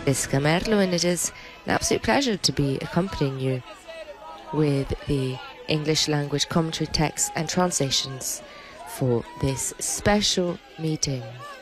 Visca Merlo, and it is an absolute pleasure to be accompanying you with the English language commentary, text and translations for this special meeting.